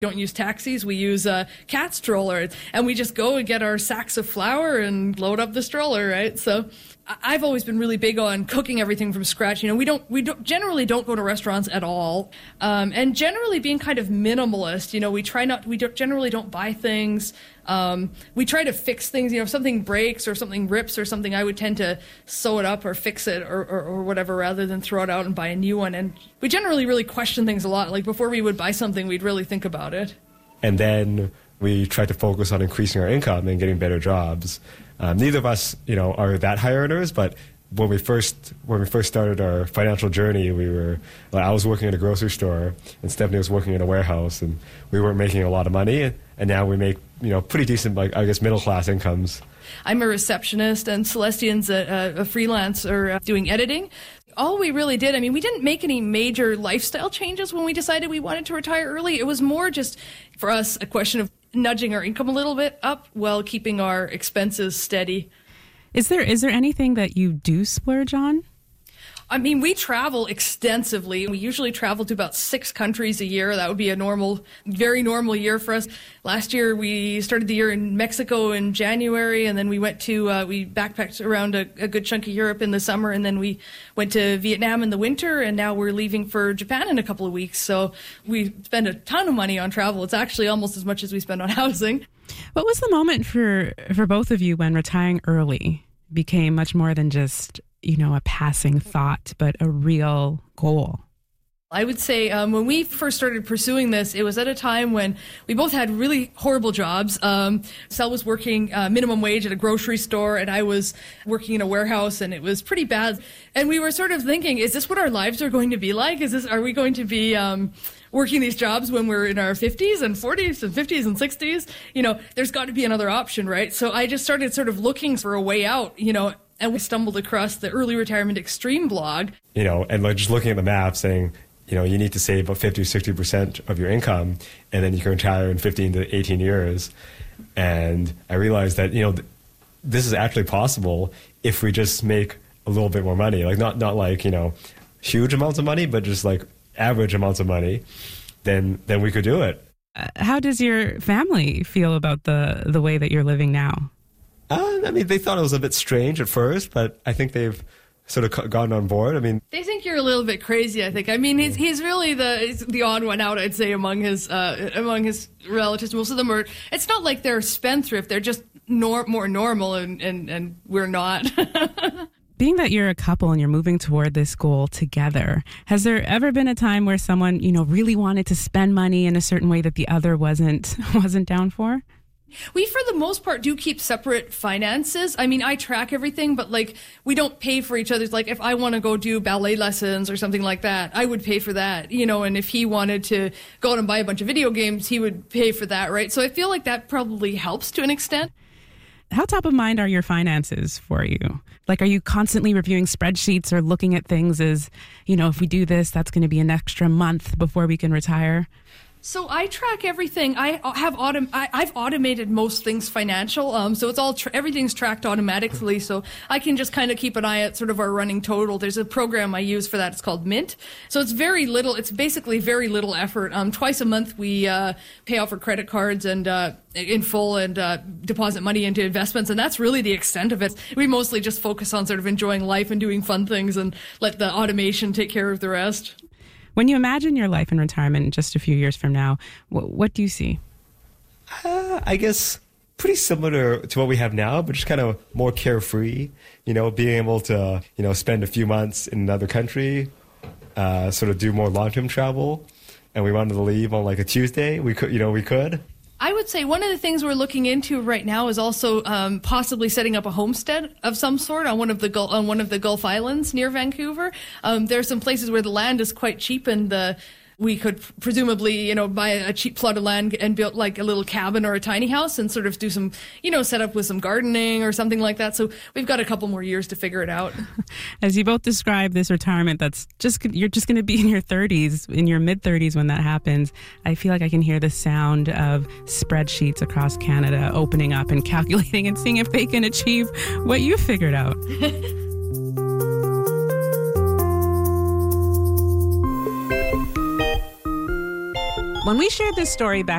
Don't use taxis. We use a cat stroller, and we just go and get our sacks of flour and load up the stroller, right? So I've always been really big on cooking everything from scratch. We generally don't go to restaurants at all, and generally being kind of minimalist. Generally don't buy things. We try to fix things. If something breaks or something rips or something, I would tend to sew it up or fix it or whatever, rather than throw it out and buy a new one. And we generally really question things a lot. Like before we would buy something, we'd really think about it. And then we try to focus on increasing our income and getting better jobs. Neither of us, are that high earners, but when we first started our financial journey, I was working at a grocery store and Stephanie was working in a warehouse, and we weren't making a lot of money, and now we make pretty decent, middle class incomes. I'm a receptionist, and Celestine's a freelancer doing editing. All we really did, we didn't make any major lifestyle changes when we decided we wanted to retire early. It was more just, for us, a question of nudging our income a little bit up while keeping our expenses steady. Is there anything that you do splurge on? We travel extensively. We usually travel to about 6 countries a year. That would be a very normal year for us. Last year, we started the year in Mexico in January, and then we went we backpacked around a good chunk of Europe in the summer, and then we went to Vietnam in the winter, and now we're leaving for Japan in a couple of weeks. So we spend a ton of money on travel. It's actually almost as much as we spend on housing. What was the moment for both of you when retiring early became much more than just a passing thought, but a real goal? I would say when we first started pursuing this, it was at a time when we both had really horrible jobs. Sel was working minimum wage at a grocery store, and I was working in a warehouse, and it was pretty bad. And we were sort of thinking, is this what our lives are going to be like? Are we going to be working these jobs when we're in our 50s and 40s and 50s and 60s? There's got to be another option, right? So I just started sort of looking for a way out, and we stumbled across the Early Retirement Extreme blog. And just looking at the map saying, you need to save about 50 or 60% of your income, and then you can retire in 15 to 18 years. And I realized that, this is actually possible if we just make a little bit more money. Not huge amounts of money, but just average amounts of money, then we could do it. How does your family feel about the way that you're living now? They thought it was a bit strange at first, but I think they've sort of gotten on board. They think you're a little bit crazy, I think. He's really the odd one out, I'd say, among his relatives. Most of them are, it's not like they're spendthrift, they're just more normal, and we're not. Being that you're a couple and you're moving toward this goal together, has there ever been a time where someone, really wanted to spend money in a certain way that the other wasn't down for? We, for the most part, do keep separate finances. I track everything, but we don't pay for each other's. If I want to go do ballet lessons or something like that, I would pay for that, and if he wanted to go out and buy a bunch of video games, he would pay for that, right? So I feel like that probably helps to an extent. How top of mind are your finances for you? Are you constantly reviewing spreadsheets or looking at things as, if we do this, that's going to be an extra month before we can retire? So I track everything. I've automated most things financial. So it's all everything's tracked automatically. So I can just kind of keep an eye at sort of our running total. There's a program I use for that. It's called Mint. So it's very little. It's basically very little effort. Twice a month we pay off our credit cards and in full and deposit money into investments, and that's really the extent of it. We mostly just focus on sort of enjoying life and doing fun things and let the automation take care of the rest. When you imagine your life in retirement just a few years from now, what do you see? I guess pretty similar to what we have now, but just kind of more carefree, being able to, spend a few months in another country, sort of do more long-term travel. And we wanted to leave on a Tuesday. We could. I would say one of the things we're looking into right now is also possibly setting up a homestead of some sort on one of the Gulf Islands near Vancouver. There are some places where the land is quite cheap, and we could presumably, buy a cheap plot of land and build a little cabin or a tiny house and sort of do some, set up with some gardening or something like that. So we've got a couple more years to figure it out. As you both describe this retirement, you're just going to be in your 30s, in your mid-30s when that happens. I feel like I can hear the sound of spreadsheets across Canada opening up and calculating and seeing if they can achieve what you figured out. When we shared this story back